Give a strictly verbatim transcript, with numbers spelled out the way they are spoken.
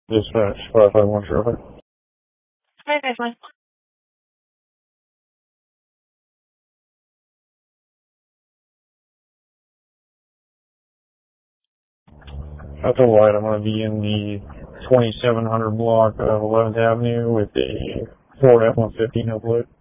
Dispatch five five one traffic. Hi, guys. One. That's a light. I'm going to be in the twenty-seven hundred block of eleventh Avenue with a Ford F one fifty no plate.